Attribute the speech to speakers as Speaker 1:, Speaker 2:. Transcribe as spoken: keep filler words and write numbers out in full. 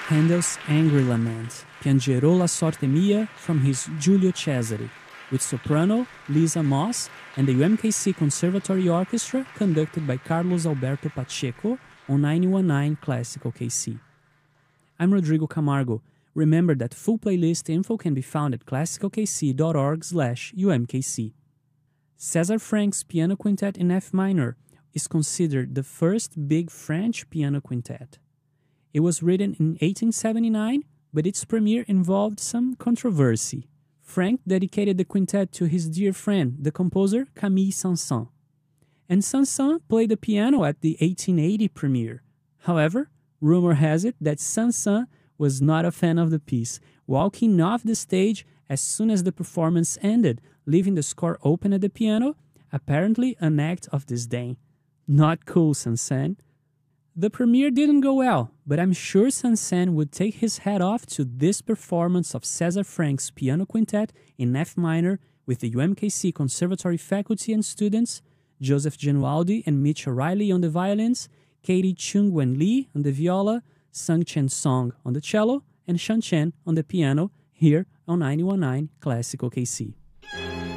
Speaker 1: Handel's Angry Lament, Piangerò la sorte mia from his Giulio Cesare, with soprano Lisa Moss and the U M K C Conservatory Orchestra conducted by Carlos Alberto Pacheco on ninety-one point nine Classical K C. I'm Rodrigo Camargo. Remember that full playlist info can be found at classical k c dot org slash U M K C. César Frank's Piano Quintet in F minor is considered the first big French piano quintet. It was written in eighteen seventy-nine, but its premiere involved some controversy. Frank dedicated the quintet to his dear friend, the composer Camille Saint-Saëns. And Saint-Saëns played the piano at the eighteen eighty premiere. However, rumor has it that Saint-Saëns was not a fan of the piece, walking off the stage as soon as the performance ended, leaving the score open at the piano, apparently an act of disdain. Not cool, Saint-Saëns. The premiere didn't go well, but I'm sure Saint-Saëns would take his hat off to this performance of César Frank's Piano Quintet in F minor with the U M K C Conservatory faculty and students, Joseph Genualdi and Mitch O'Reilly on the violins, Katie Chung-Wen Lee on the viola, Sung Chen Song on the cello, and Shan Chen on the piano, here on ninety-one point nine Classical K C.